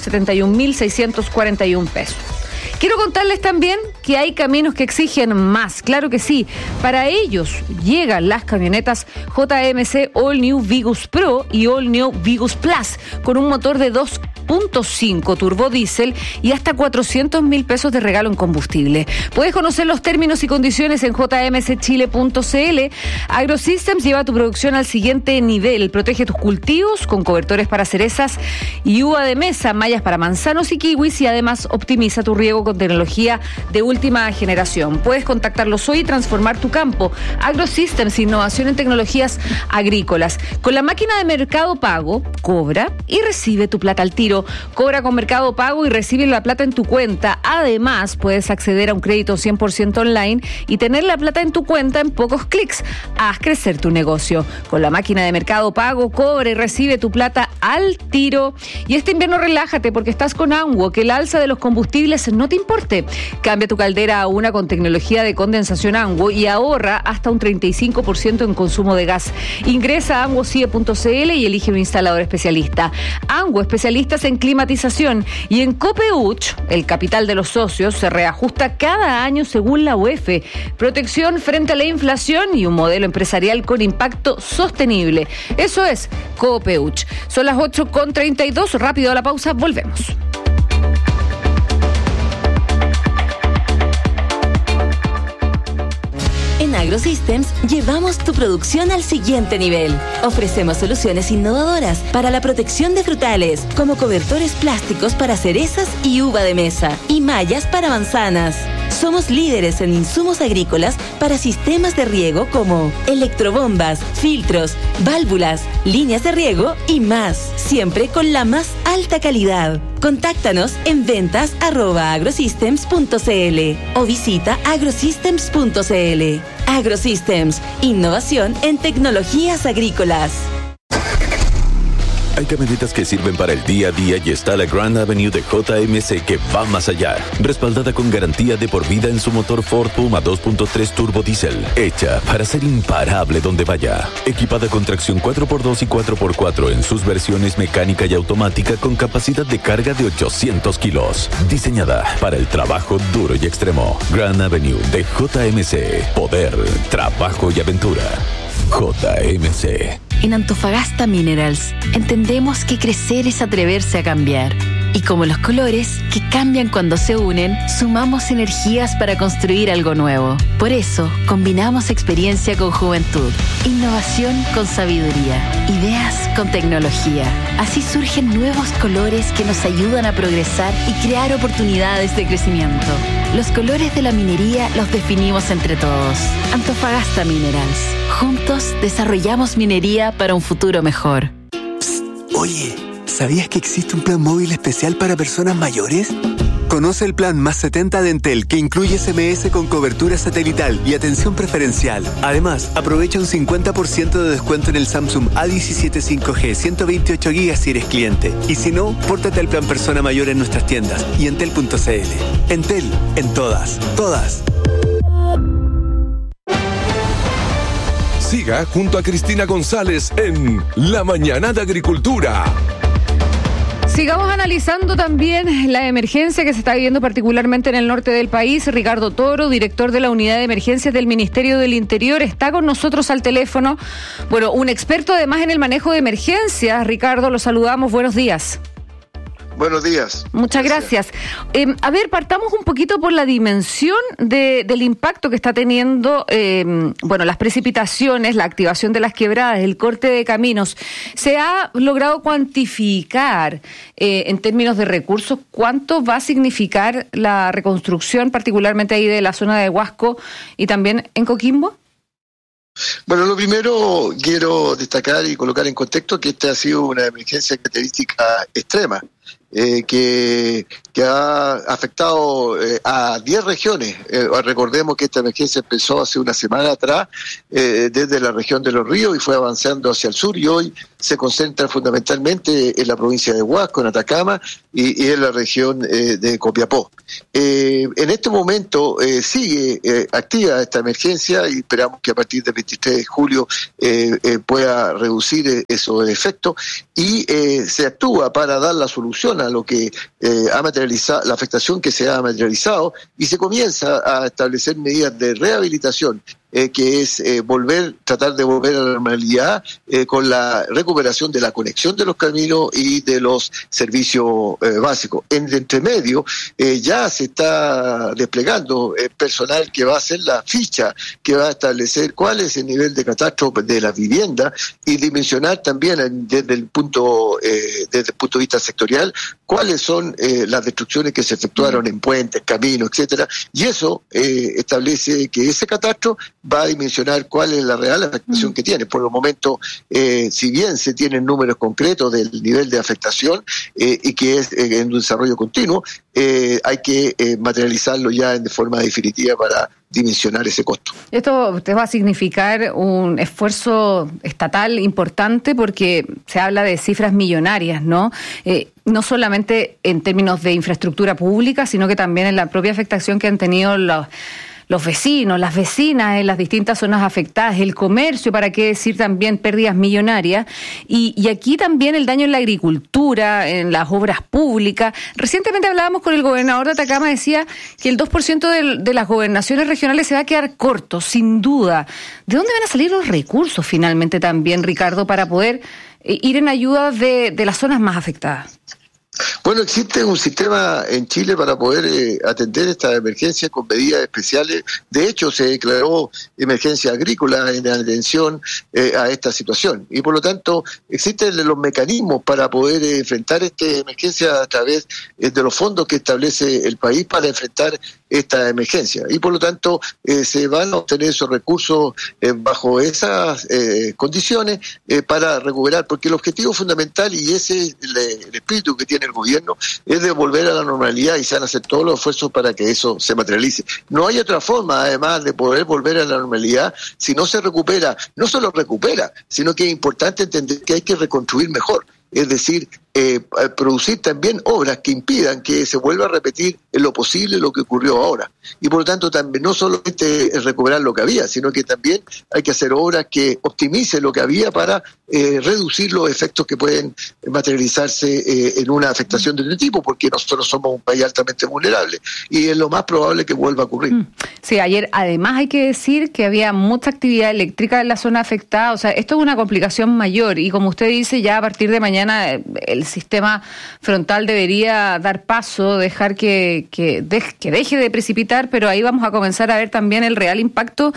71.641 pesos. Quiero contarles también que hay caminos que exigen más, claro que sí. Para ellos llegan las camionetas JMC All New Vigus Pro y All New Vigus Plus, con un motor de 2.5 turbo diésel y hasta 400.000 pesos de regalo en combustible. Puedes conocer los términos y condiciones en jmcchile.cl. AgroSystems lleva tu producción al siguiente nivel. Protege tus cultivos con cobertores para cerezas y uva de mesa, mallas para manzanos y kiwis, y además optimiza tu riego con tecnología de última generación. Puedes contactarlos hoy y transformar tu campo. AgroSystems, innovación en tecnologías agrícolas. Con la máquina de Mercado Pago, cobra y recibe tu plata al tiro. crédito. Cobra con Mercado Pago y recibe la plata en tu cuenta. Además, puedes acceder a un crédito 100% online y tener la plata en tu cuenta en pocos clics. Haz crecer tu negocio. Con la máquina de Mercado Pago, cobra y recibe tu plata al tiro. Y este invierno relájate porque estás con Anguo, que el alza de los combustibles no te importe. Cambia tu caldera a una con tecnología de condensación Anguo y ahorra hasta un 35% en consumo de gas. Ingresa a anguocie.cl y elige un instalador especialista. Anguo, especialistas en climatización. Y en Copeuch, el capital de los socios, se reajusta cada año según la UEF. Protección frente a la inflación y un modelo empresarial con impacto sostenible. Eso es Copeuch. Son las 8:32. Rápido a la pausa, volvemos. En AgroSystems llevamos tu producción al siguiente nivel. Ofrecemos soluciones innovadoras para la protección de frutales, como cobertores plásticos para cerezas y uva de mesa, y mallas para manzanas. Somos líderes en insumos agrícolas para sistemas de riego como electrobombas, filtros, válvulas, líneas de riego y más, siempre con la más alta calidad. Contáctanos en ventas@agrosystems.cl o visita agrosystems.cl. AgroSystems, innovación en tecnologías agrícolas. Hay camionetas que sirven para el día a día y está la Grand Avenue de JMC que va más allá. Respaldada con garantía de por vida en su motor Ford Puma 2.3 Turbo Diesel. Hecha para ser imparable donde vaya. Equipada con tracción 4x2 y 4x4 en sus versiones mecánica y automática con capacidad de carga de 800 kilos. Diseñada para el trabajo duro y extremo. Grand Avenue de JMC. Poder, trabajo y aventura. JMC. En Antofagasta Minerals entendemos que crecer es atreverse a cambiar. Y como los colores, que cambian cuando se unen, sumamos energías para construir algo nuevo. Por eso, combinamos experiencia con juventud, innovación con sabiduría, ideas con tecnología. Así surgen nuevos colores que nos ayudan a progresar y crear oportunidades de crecimiento. Los colores de la minería los definimos entre todos. Antofagasta Minerals. Juntos desarrollamos minería para un futuro mejor. Psst, oye, ¿sabías que existe un plan móvil especial para personas mayores? Conoce el plan Más 70 de Entel, que incluye SMS con cobertura satelital y atención preferencial. Además, aprovecha un 50% de descuento en el Samsung A17 5G 128 GB si eres cliente. Y si no, pórtate al plan Persona Mayor en nuestras tiendas y entel.cl. Entel, en todas. Siga junto a Cristina González en La Mañana de Agricultura. Sigamos analizando también la emergencia que se está viviendo particularmente en el norte del país. Ricardo Toro, director de la Unidad de Emergencias del Ministerio del Interior, está con nosotros al teléfono. Bueno, un experto además en el manejo de emergencias. Ricardo, lo saludamos. Buenos días. Buenos días. Muchas gracias. A ver, partamos un poquito por la dimensión del impacto que está teniendo, las precipitaciones, la activación de las quebradas, el corte de caminos. ¿Se ha logrado cuantificar en términos de recursos cuánto va a significar la reconstrucción, particularmente ahí de la zona de Huasco y también en Coquimbo? Bueno, lo primero quiero destacar y colocar en contexto que esta ha sido una emergencia de característica extrema. Que ha afectado a 10 regiones. Recordemos que esta emergencia empezó hace una semana atrás desde la región de Los Ríos y fue avanzando hacia el sur y hoy se concentra fundamentalmente en la provincia de Huasco, en Atacama y en la región de Copiapó. En este momento sigue activa esta emergencia y esperamos que a partir del 23 de julio pueda reducir esos efectos y se actúa para dar la solución a lo que ha materializado, la afectación que se ha materializado y se comienza a establecer medidas de rehabilitación que es tratar de volver a la normalidad con la recuperación de la conexión de los caminos y de los servicios básicos. En entremedio ya se está desplegando personal que va a hacer la ficha, que va a establecer cuál es el nivel de catástrofe de la vivienda y dimensionar también desde el punto de vista sectorial cuáles son las destrucciones que se efectuaron en puentes, caminos, etcétera, y eso establece que ese catastro va a dimensionar cuál es la real afectación que tiene. Por el momento, si bien se tienen números concretos del nivel de afectación y que es en un desarrollo continuo, hay que materializarlo ya de forma definitiva para dimensionar ese costo. Esto te va a significar un esfuerzo estatal importante porque se habla de cifras millonarias, ¿no? No solamente en términos de infraestructura pública, sino que también en la propia afectación que han tenido los vecinos, las vecinas en las distintas zonas afectadas, el comercio, para qué decir también pérdidas millonarias, y aquí también el daño en la agricultura, en las obras públicas. Recientemente hablábamos con el gobernador de Atacama, decía que el 2% de las gobernaciones regionales se va a quedar corto, sin duda. ¿De dónde van a salir los recursos finalmente también, Ricardo, para poder ir en ayuda de las zonas más afectadas? Bueno, existe un sistema en Chile para poder atender esta emergencia con medidas especiales. De hecho, se declaró emergencia agrícola en atención a esta situación. Y por lo tanto, existen los mecanismos para poder enfrentar esta emergencia a través de los fondos que establece el país para enfrentar esta emergencia. Y por lo tanto, se van a obtener esos recursos bajo esas condiciones para recuperar. Porque el objetivo fundamental, y ese es el espíritu que tiene el gobierno, es de volver a la normalidad, y se van a hacer todos los esfuerzos para que eso se materialice. No hay otra forma, además, de poder volver a la normalidad si no se recupera, no solo recupera, sino que es importante entender que hay que reconstruir mejor. Es decir, producir también obras que impidan que se vuelva a repetir en lo posible lo que ocurrió ahora. Y por lo tanto también no solamente recuperar lo que había, sino que también hay que hacer obras que optimicen lo que había para reducir los efectos que pueden materializarse en una afectación de este tipo, porque nosotros somos un país altamente vulnerable y es lo más probable que vuelva a ocurrir. Sí, ayer además hay que decir que había mucha actividad eléctrica en la zona afectada, o sea, esto es una complicación mayor y como usted dice, ya a partir de mañana el sistema frontal debería dar paso, dejar que deje de precipitar, pero ahí vamos a comenzar a ver también el real impacto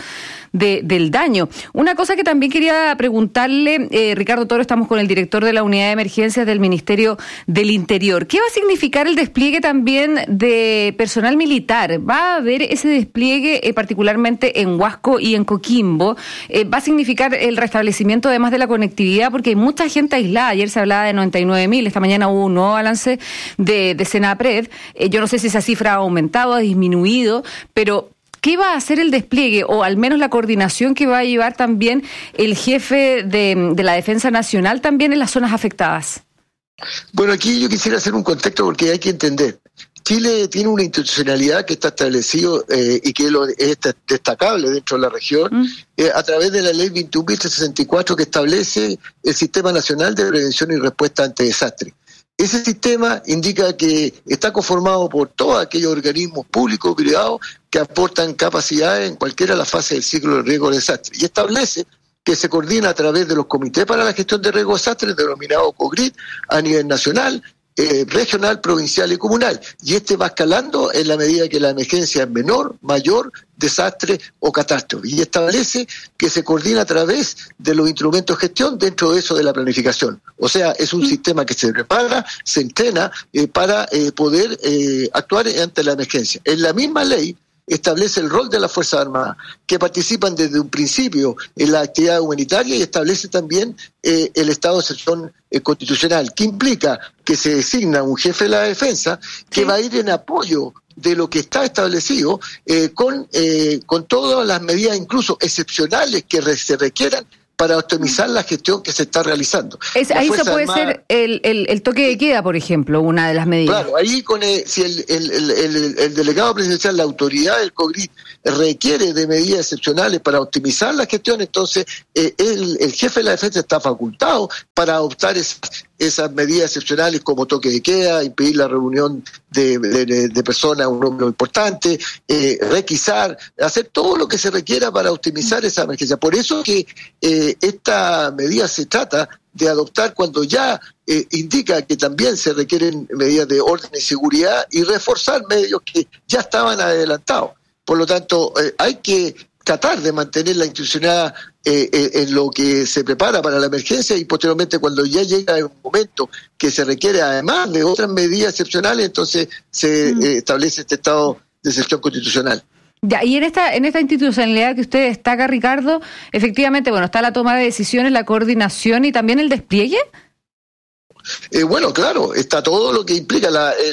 del daño. Una cosa que también quería preguntarle, Ricardo Toro, estamos con el director de la Unidad de Emergencias del Ministerio del Interior. ¿Qué va a significar el despliegue también de personal militar? ¿Va a haber ese despliegue particularmente en Huasco y en Coquimbo? ¿Va a significar el restablecimiento además de la conectividad? Porque hay mucha gente aislada. Ayer se hablaba de 99.000, esta mañana hubo un nuevo balance de Senapred. Yo no sé si esa cifra ha aumentado, ha disminuido, pero ¿qué va a hacer el despliegue o al menos la coordinación que va a llevar también el jefe de la Defensa Nacional también en las zonas afectadas? Bueno, aquí yo quisiera hacer un contexto porque hay que entender. Chile tiene una institucionalidad que está establecido y que es destacable dentro de la región a través de la Ley 21.364 que establece el Sistema Nacional de Prevención y Respuesta ante Desastres. Ese sistema indica que está conformado por todos aquellos organismos públicos y privados que aportan capacidades en cualquiera de las fases del ciclo de riesgo de desastre y establece que se coordina a través de los comités para la gestión de riesgo de desastres, denominado COGRID, a nivel nacional, regional, provincial y comunal. Y va escalando en la medida que la emergencia es menor, mayor, desastre o catástrofe. Y establece que se coordina a través de los instrumentos de gestión dentro de eso de la planificación. O sea, es un sistema que se prepara, se entrena para poder actuar ante la emergencia. En la misma ley establece el rol de las Fuerzas Armadas, que participan desde un principio en la actividad humanitaria y establece también el estado de excepción constitucional, que implica que se designa un jefe de la defensa que va a ir en apoyo de lo que está establecido con todas las medidas, incluso excepcionales, que se requieran para optimizar la gestión que se está realizando. Ahí se puede ser el toque de queda, por ejemplo, una de las medidas. Claro, ahí si el delegado presidencial, la autoridad del COGRID, requiere de medidas excepcionales para optimizar la gestión, entonces el jefe de la defensa está facultado para adoptar esas medidas excepcionales como toque de queda, impedir la reunión de personas, un número importante, requisar, hacer todo lo que se requiera para optimizar esa emergencia. Por eso que esta medida se trata de adoptar cuando ya indica que también se requieren medidas de orden y seguridad y reforzar medios que ya estaban adelantados. Por lo tanto, hay que tratar de mantener la institucionalidad en lo que se prepara para la emergencia y posteriormente cuando ya llega un momento que se requiere además de otras medidas excepcionales, entonces se establece este estado de excepción constitucional. Ya, y en esta institucionalidad que usted destaca, Ricardo, efectivamente, bueno, está la toma de decisiones, la coordinación y también el despliegue. Bueno, claro, está todo lo que implica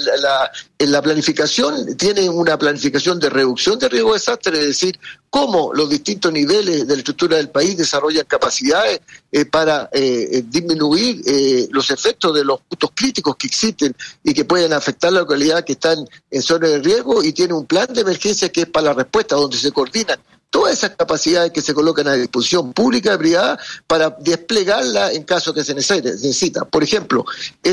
la planificación. Tiene una planificación de reducción de riesgo de desastre, es decir, cómo los distintos niveles de la estructura del país desarrollan capacidades para disminuir los efectos de los puntos críticos que existen y que pueden afectar la localidad que están en zona de riesgo, y tiene un plan de emergencia que es para la respuesta, donde se coordinan todas esas capacidades que se colocan a disposición pública y privada para desplegarla en caso que se necesita. Por ejemplo,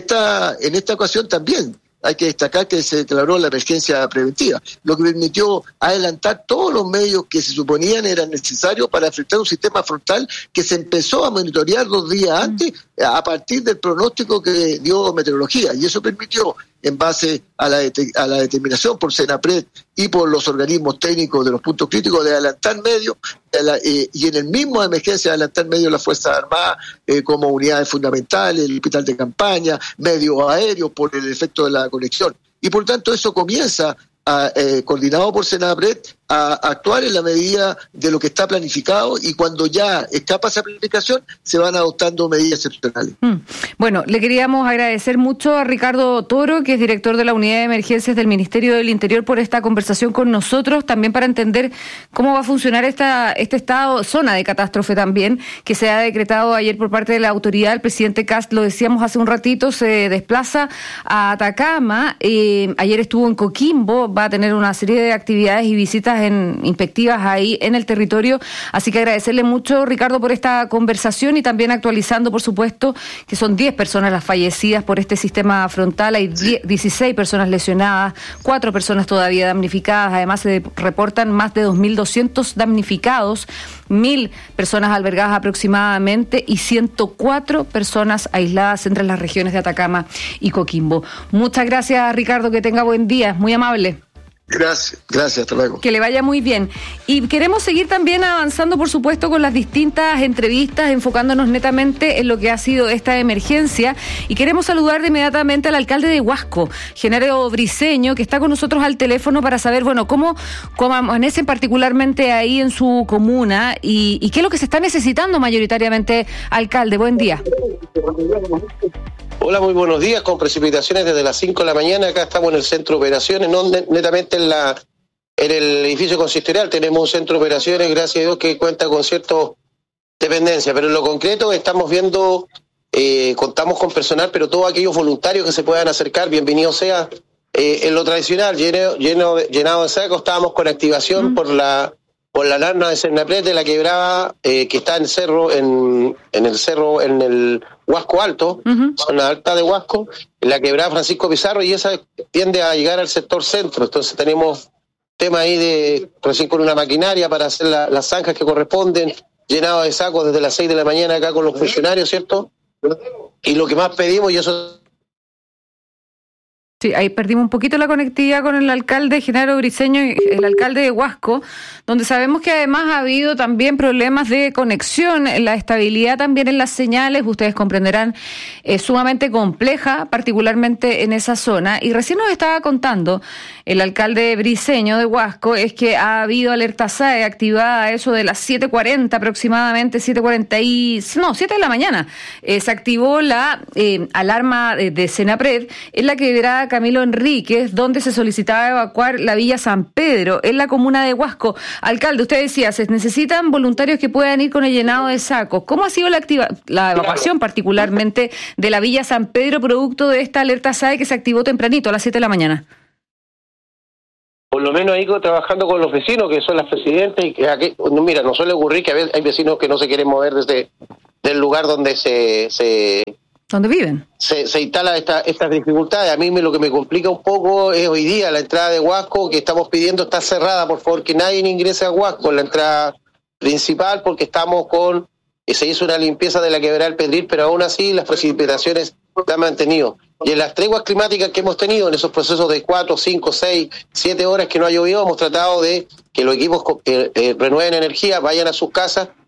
en esta ocasión también hay que destacar que se declaró la emergencia preventiva, lo que permitió adelantar todos los medios que se suponían eran necesarios para enfrentar un sistema frontal que se empezó a monitorear 2 días antes a partir del pronóstico que dio meteorología, y eso permitió, en base a la determinación por Senapred y por los organismos técnicos de los puntos críticos, de adelantar medios, y en el mismo de emergencia adelantar medios las Fuerzas Armadas como unidades fundamentales, el hospital de campaña, medios aéreos por el efecto de la conexión. Y por tanto eso comienza, coordinado por Senapred, a actuar en la medida de lo que está planificado, y cuando ya escapa esa planificación se van adoptando medidas excepcionales. Bueno, le queríamos agradecer mucho a Ricardo Toro, que es director de la Unidad de Emergencias del Ministerio del Interior, por esta conversación con nosotros, también para entender cómo va a funcionar este estado, zona de catástrofe también, que se ha decretado ayer por parte de la autoridad. El presidente Kast, lo decíamos hace un ratito, se desplaza a Atacama, ayer estuvo en Coquimbo, va a tener una serie de actividades y visitas inspectivas ahí en el territorio, así que agradecerle mucho, Ricardo, por esta conversación, y también actualizando, por supuesto, que son 10 personas las fallecidas por este sistema frontal, hay 16 personas lesionadas, 4 personas todavía damnificadas, además se reportan más de 2.200 damnificados, 1.000 personas albergadas aproximadamente y 104 personas aisladas entre las regiones de Atacama y Coquimbo. Muchas gracias, Ricardo, que tenga buen día, muy amable. Gracias, hasta luego. Que le vaya muy bien. Y queremos seguir también avanzando, por supuesto, con las distintas entrevistas, enfocándonos netamente en lo que ha sido esta emergencia. Y queremos saludar de inmediatamente al alcalde de Huasco, Genaro Briceño, que está con nosotros al teléfono para saber, bueno, cómo amanecen particularmente ahí en su comuna y qué es lo que se está necesitando mayoritariamente, alcalde. Buen día. Hola, muy buenos días, con precipitaciones desde las 5 de la mañana. Acá estamos en el centro de operaciones, no netamente en el edificio consistorial. Tenemos un centro de operaciones, gracias a Dios, que cuenta con cierta dependencia, pero en lo concreto estamos viendo, contamos con personal, pero todos aquellos voluntarios que se puedan acercar, bienvenido sea. En lo tradicional, llenado de sacos, estábamos con activación por la alarma de Senapred de la quebrada que está en el Huasco Alto, zona alta de Huasco, en la quebrada Francisco Pizarro, y esa tiende a llegar al sector centro. Entonces tenemos tema ahí de recién con una maquinaria para hacer las zanjas que corresponden, llenado de sacos desde las 6 de la mañana acá con los funcionarios, ¿cierto? Y lo que más pedimos, y eso... Sí, ahí perdimos un poquito la conectividad con el alcalde Genaro Briceño, el alcalde de Huasco, donde sabemos que además ha habido también problemas de conexión, la estabilidad también en las señales, ustedes comprenderán, es sumamente compleja, particularmente en esa zona. Y recién nos estaba contando el alcalde Briceño de Huasco, es que ha habido alerta SAE activada a eso de las 7:40 aproximadamente, 7 de la mañana. Se activó la alarma de Senapred en la quebrada Camilo Enríquez, donde se solicitaba evacuar la Villa San Pedro, en la comuna de Huasco. Alcalde, usted decía, se necesitan voluntarios que puedan ir con el llenado de sacos. ¿Cómo ha sido la evacuación particularmente de la Villa San Pedro, producto de esta alerta SAE que se activó tempranito, a las 7 de la mañana? Por lo menos ahí trabajando con los vecinos, que son las presidentes, y que aquí, mira, nos suele ocurrir que a veces hay vecinos que no se quieren mover desde el lugar donde ¿dónde viven? Se instalan estas dificultades. A mí lo que me complica un poco es hoy día la entrada de Huasco, que estamos pidiendo está cerrada, por favor, que nadie ingrese a Huasco, la entrada principal, porque estamos se hizo una limpieza de la quebrada del Pedril, pero aún así las precipitaciones se han mantenido. Y en las treguas climáticas que hemos tenido, en esos procesos de 4, 5, 6, 7 horas que no ha llovido, hemos tratado de que los equipos renueven energía, vayan a sus casas